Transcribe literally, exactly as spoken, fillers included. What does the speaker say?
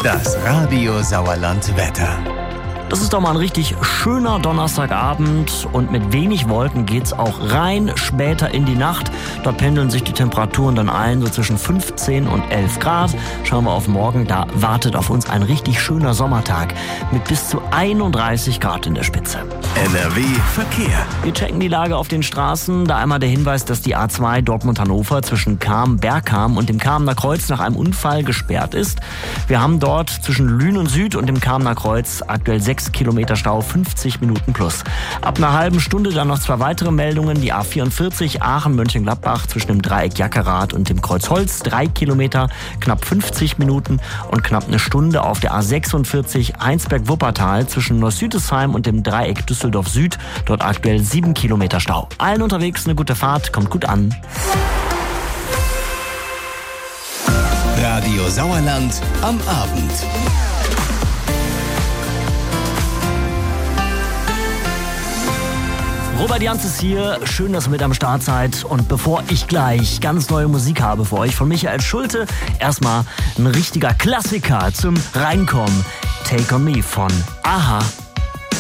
Das Radio Sauerland Wetter. Das ist doch mal ein richtig schöner Donnerstagabend und mit wenig Wolken geht's auch rein später in die Nacht. Dort pendeln sich die Temperaturen dann ein, so zwischen fünfzehn und elf Grad. Schauen wir auf morgen, da wartet auf uns ein richtig schöner Sommertag mit bis zu einunddreißig Grad in der Spitze. N R W Verkehr. Wir checken die Lage auf den Straßen. Da einmal der Hinweis, dass die A zwei Dortmund-Hannover zwischen Cham-Bergham und dem Kamener Kreuz nach einem Unfall gesperrt ist. Wir haben dort zwischen Lünen Süd und dem Kamener Kreuz aktuell sechs Kilometer Stau, fünfzig Minuten plus. Ab einer halben Stunde dann noch zwei weitere Meldungen. Die A vierundvierzig Aachen-Mönchengladbach zwischen dem Dreieck Jackerath und dem Kreuz Holz, drei Kilometer, knapp fünfzig Minuten und knapp eine Stunde auf der A sechsundvierzig Heinsberg-Wuppertal zwischen Neuss-Südesheim und dem Dreieck Düsseldorf Süd. Dort aktuell sieben Kilometer Stau. Allen unterwegs eine gute Fahrt, kommt gut an. Radio Sauerland am Abend. Robert Janz ist hier, schön, dass ihr mit am Start seid. Und bevor ich gleich ganz neue Musik habe für euch von Michael Schulte, erstmal ein richtiger Klassiker zum Reinkommen. Take on Me von Aha.